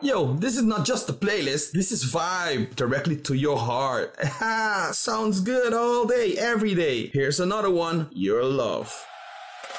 Yo, this is not just a playlist, this is vibe directly to your heart. Sounds good all day, every day. Here's another one, Your Love.